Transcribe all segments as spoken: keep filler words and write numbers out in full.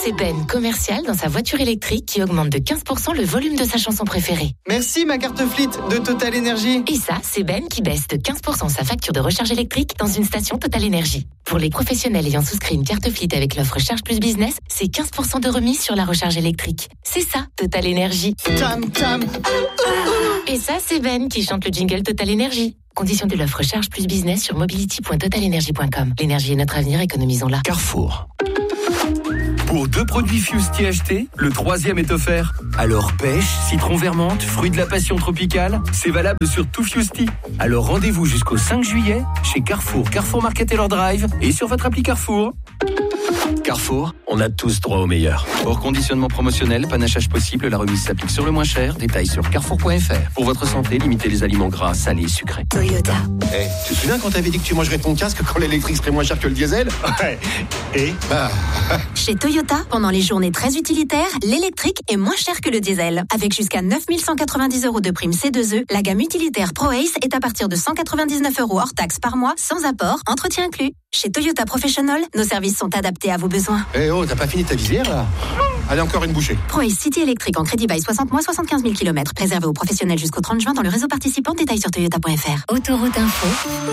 c'est Ben, commercial, dans sa voiture électrique qui augmente de quinze pour cent le volume de sa chanson préférée. Merci ma carte Fleet de Total Energy. Et ça, c'est Ben qui baisse de quinze pour cent sa facture de recharge électrique dans une station Total Energy. Pour les professionnels ayant souscrit une carte Fleet avec l'offre Charge Plus Business, c'est quinze pour cent de remise sur la recharge électrique. C'est ça, Total Energy. Tam tam. Et ça, c'est Ben qui chante le jingle Total Energy. Condition de l'offre Charge Plus Business sur mobility point total energy point com. L'énergie est notre avenir, économisons-la. Carrefour. Pour deux produits Fusti achetés, le troisième est offert. Alors pêche, citron vermente, fruit de la passion tropicale, c'est valable sur tout Fusti. Alors rendez-vous jusqu'au cinq juillet chez Carrefour, Carrefour Market Taylor Drive et sur votre appli Carrefour. Carrefour, on a tous droit au meilleur. Hors conditionnement promotionnel, panachage possible, la remise s'applique sur le moins cher. Détails sur carrefour point f r. Pour votre santé, limitez les aliments gras, salés et sucrés. Toyota. Hey, tu te souviens quand t'avais dit que tu mangerais ton casque quand l'électrique serait moins cher que le diesel? Ouais. Et bah. Chez Toyota, pendant les journées très utilitaires, l'électrique est moins cher que le diesel. Avec jusqu'à neuf mille cent quatre-vingt-dix euros de prime C deux E, la gamme utilitaire ProAce est à partir de cent quatre-vingt-dix-neuf euros hors taxe par mois, sans apport, entretien inclus. Chez Toyota Professional, nos services sont adaptés à vos besoins. Eh hey oh, t'as pas fini ta visière là? Allez, encore une bouchée. ProAce City électrique en crédit bail soixante mois, soixante-quinze mille kilomètres. Réservé aux professionnels jusqu'au trente juin dans le réseau participant. Détails sur toyota point f r. Autoroute Info.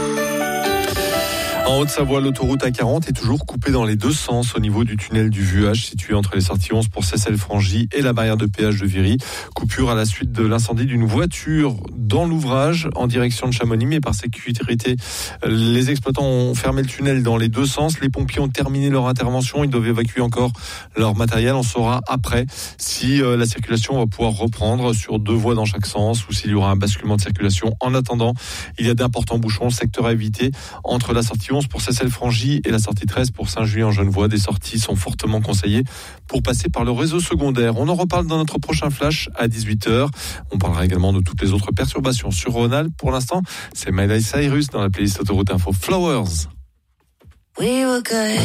En Haute-Savoie, l'autoroute A quarante est toujours coupée dans les deux sens au niveau du tunnel du Vuage, situé entre les sorties onze pour Seyssel-Frangy et la barrière de péage de Viry. Coupure à la suite de l'incendie d'une voiture dans l'ouvrage en direction de Chamonix, mais par sécurité, les exploitants ont fermé le tunnel dans les deux sens. Les pompiers ont terminé leur intervention. Ils doivent évacuer encore leur matériel. On saura après si la circulation va pouvoir reprendre sur deux voies dans chaque sens ou s'il y aura un basculement de circulation. En attendant, il y a d'importants bouchons. Le secteur à éviter entre la sortie onze pour Seyssel-Frangy et la sortie treize pour Saint-Julien-en-Genevois. Des sorties sont fortement conseillées pour passer par le réseau secondaire. On en reparle dans notre prochain flash à dix-huit heures. On parlera également de toutes les autres perturbations sur Rhône-Alpes. Pour l'instant, c'est Miley Cyrus dans la playlist Autoroute Info Flowers. We were good.